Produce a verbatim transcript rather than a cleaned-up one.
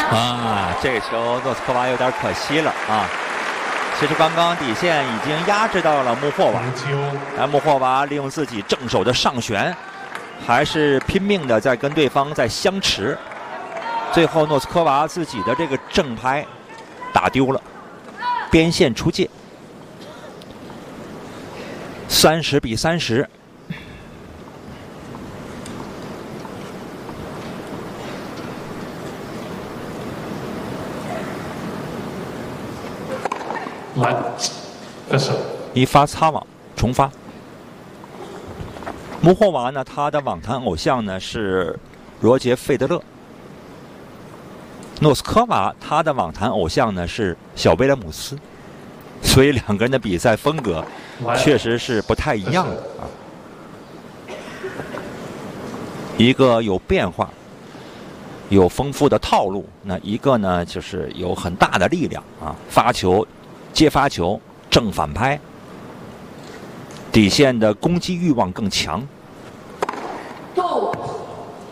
啊，这个球诺斯科娃有点可惜了啊。其实刚刚底线已经压制到了穆霍娃，但穆霍娃利用自己正手的上旋，还是拼命的在跟对方在相持。最后诺斯科娃自己的这个正拍打丢了，边线出界，三十比三十。 来，分手。 一发擦网，重发。穆霍娃呢，他的网坛偶像呢是罗杰·费德勒。诺斯科娃他的网坛偶像呢是小威廉姆斯，所以两个人的比赛风格确实是不太一样的啊。一个有变化，有丰富的套路，那一个呢就是有很大的力量啊，发球、接发球、正反拍，底线的攻击欲望更强。